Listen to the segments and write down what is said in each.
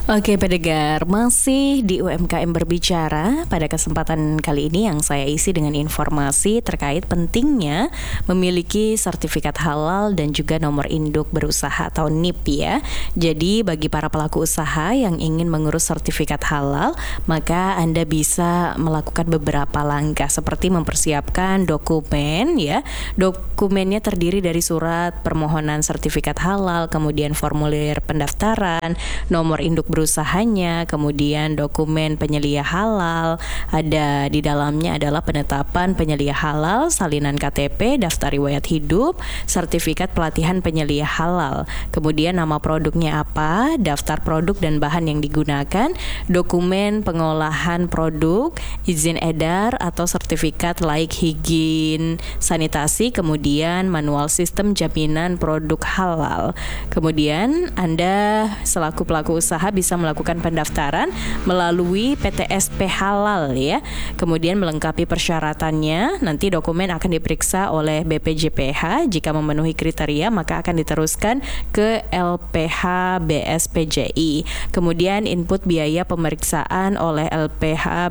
Oke pendengar, masih di UMKM berbicara. Pada kesempatan kali ini yang saya isi dengan informasi terkait pentingnya memiliki sertifikat halal dan juga nomor induk berusaha atau NIP ya. Jadi bagi para pelaku usaha yang ingin mengurus sertifikat halal, maka Anda bisa melakukan beberapa langkah seperti mempersiapkan dokumen ya. Dokumennya terdiri dari surat permohonan sertifikat halal, kemudian formulir pendaftaran, nomor induk berusahanya, kemudian dokumen penyelia halal. Ada di dalamnya adalah penetapan penyelia halal, salinan KTP, daftar riwayat hidup, sertifikat pelatihan penyelia halal. Kemudian nama produknya apa, daftar produk dan bahan yang digunakan, dokumen pengolahan produk, izin edar atau sertifikat layak higien sanitasi, kemudian manual sistem jaminan produk halal. Kemudian Anda selaku pelaku usaha bisa melakukan pendaftaran melalui PTSP halal ya. Kemudian melengkapi persyaratannya, nanti dokumen akan diperiksa oleh BPJPH. Jika memenuhi kriteria maka akan diteruskan ke LPH BSPJI. Kemudian input biaya pemeriksaan oleh LPH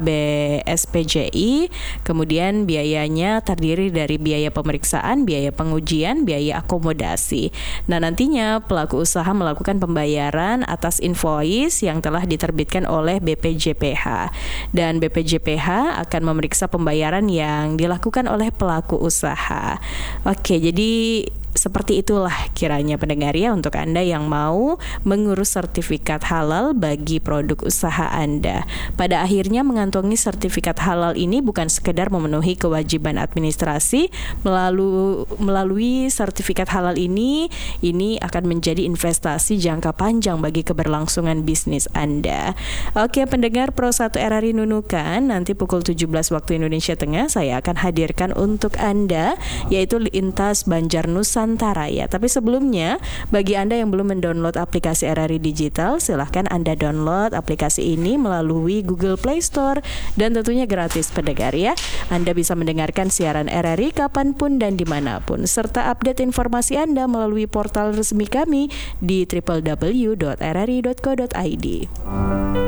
BSPJI. Kemudian biayanya terdiri dari biaya pemeriksaan, biaya pengujian, biaya akomodasi. Nah, nantinya pelaku usaha melakukan pembayaran atas invoice yang telah diterbitkan oleh BPJPH, dan BPJPH akan memeriksa pembayaran yang dilakukan oleh pelaku usaha. Oke, jadi seperti itulah kiranya pendengar ya, untuk Anda yang mau mengurus sertifikat halal bagi produk usaha Anda. Pada akhirnya mengantongi sertifikat halal ini bukan sekedar memenuhi kewajiban administrasi. Melalui sertifikat halal ini akan menjadi investasi jangka panjang bagi keberlangsungan bisnis Anda. Oke pendengar, Pro 1 RRI Nunukan, nanti pukul 17 waktu Indonesia Tengah saya akan hadirkan untuk Anda, yaitu lintas Banjarnusantara ya. Tapi sebelumnya, bagi Anda yang belum mendownload aplikasi RRI Digital, silahkan Anda download aplikasi ini melalui Google Play Store dan tentunya gratis pendengar ya. Anda bisa mendengarkan siaran RRI kapanpun dan dimanapun, serta update informasi Anda melalui portal resmi kami di www.rri.co.id.